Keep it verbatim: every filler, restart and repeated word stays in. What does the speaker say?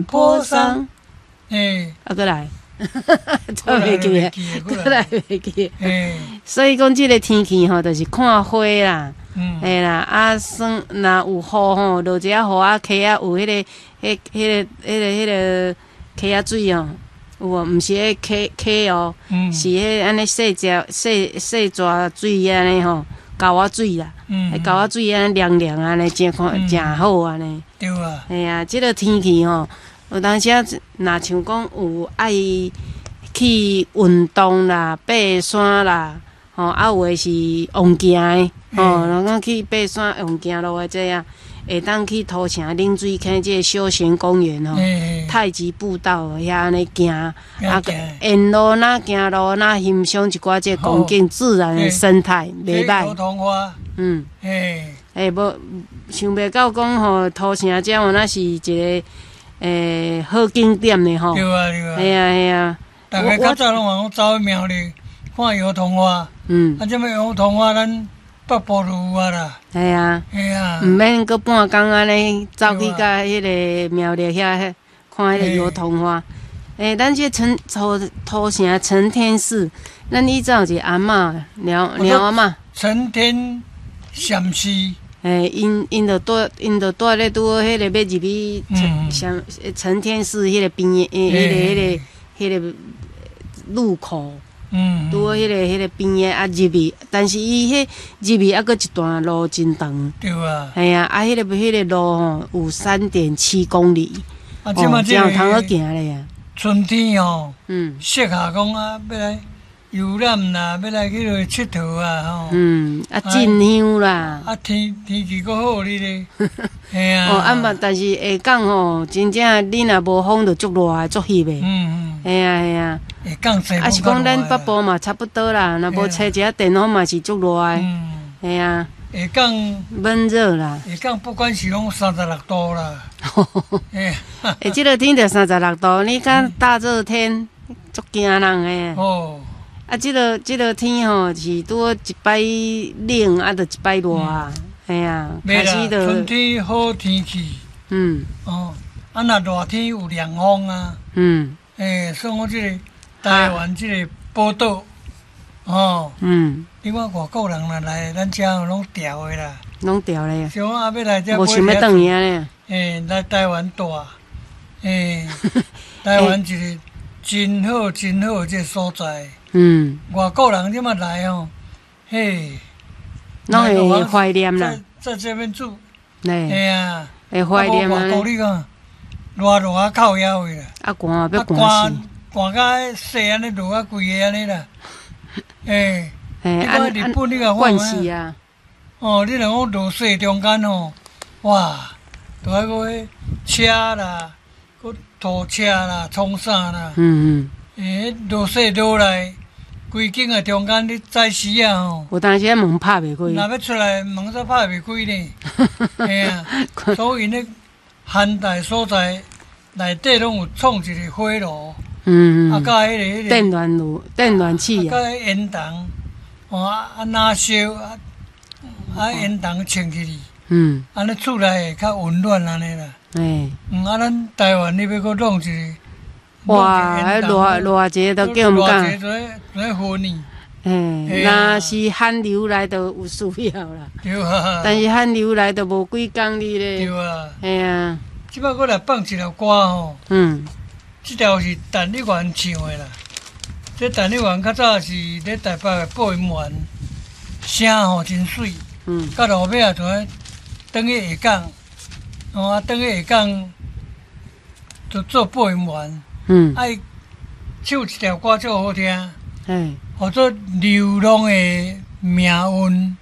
坡上， 诶， 啊，过来，做袂记啊，过来袂记。 诶， 所以讲，即个天气吼，就是看花啦， 嗯， 嘿啦，啊，算若有雨吼，落一下雨啊，溪啊有迄个、迄、迄个、迄个、迄个溪啊水哦，有无？毋是迄溪溪哦， 嗯是迄安尼细只细细蛇水安尼吼，沟仔水啦， 嗯， 迄沟仔水安尼凉凉安尼，真看嗯真好安尼。 对啊， 嘿啊，即个天气吼，有当时啊，若像讲有爱去运动啦、爬山啦，吼、啊有诶是往行诶，吼，人讲去爬山往行路诶这样，会当去头城冷水坑即个休闲公园吼， 诶， 太极步道遐安尼行，啊行， 沿路哪行路哪欣赏一寡即个光景自然诶生态，袂歹。 油桐花， 嗯。 诶， 诶，无想袂到讲吼，土城这原来是一个诶好景点的吼。 对啊对啊， 系啊系啊， 大家较早拢往走去庙里看油桐花， 嗯， 啊，这么油桐花咱北部就有啊啦， 系啊， 嘿啊毋，免搁半工安尼走去甲迄个庙里遐看迄个油桐花。诶，咱这陈土土城承天寺，咱以前有一个阿嬷鸟鸟阿嬷。 承天禅师， 诶，因因着住因着住咧拄好迄个要入去嗯承承承天寺迄个边诶，迄个迄个迄个路口， 嗯， 拄好迄个迄个边诶啊入去，但是伊迄入去还阁一段路真长， 对啊， 系啊，啊迄个迄个路吼有三点七公里， 啊，即嘛这即样通好个行咧啊， 春天哦， 嗯适合讲啊，要来游览啦，要来去落佚佗啊，吼， 嗯，啊真香啦。 啊天天气阁好哩咧，嘿啊， 哦，啊嘛，但是下港吼，真正你若无风就足热诶，足翕诶。 嗯系啊系啊， 嗯，会降西风， 啊是讲咱北部嘛差不多啦，若无吹一下电风嘛是足热诶。 嗯， 系啊， 会降闷热啦。 会降，不管是拢三十六度啦，嘿， 诶，即个天着三十六度，你讲大热天足惊人诶。 哦， 啊，即个即个天吼是拄好一摆冷，啊，着一摆热啊。系啊，开袂啦， 始着春天好天气， 嗯哦，啊若热天有凉风啊。 嗯诶，所以我即个台湾即个宝岛，哦， 嗯， 你看外国人若来咱遮有拢调的啦， 拢调咧， 像我后尾来遮无想要转去安尼。 诶，来台湾住，诶，台湾一个真好真好即个所在， 嗯， 外国人即马来哦，嘿， 拢会怀念啦， 在在这边住， 咧， 嘿啊， 会怀念啊，外国啊。 你讲，热热啊靠腰的啦。 啊，寒要啊， 寒死。 寒甲细安尼落啊规个安尼啦，诶， 嘿， 你啊看日本你甲惯看势啊， 哦，你若讲落雪中间吼，哇，都爱个迄车啦，搁拖车啦，冲啥啦， 嗯嗯， 诶，落雪落来，规景啊中间你早时啊吼， 有当时啊门拍袂开， 若要出来门煞拍袂开呢，嘿啊，所以呢，寒带所在内底拢有创一个火炉。啊， 嗯嗯， 甲迄个迄个电暖炉、电暖气甲啊， 迄烟筒，哦啊啊哪烧啊啊烟筒穿起去， 嗯， 安尼厝内会较温暖安尼啦。 诶， 嗯，啊咱台湾你要搁弄一个， 哇，还热热者都叫毋敢， 热者做做昏呢， 诶， 嘿啊若是寒流来就有需要啦， 对啊， 但是寒流来就无几工哩对咧， 啊。 嘿啊， 即摆我来放一条歌吼， 嗯， 即条是陈立源唱的啦。这陈立源较早是咧台北的播音员，声吼真水。 嗯， 到后尾啊，就爱转去下港，哦啊，转去下港就做播音员， 嗯， 啊，伊唱一条歌足好听， 嘿， 叫做《流浪的命运》。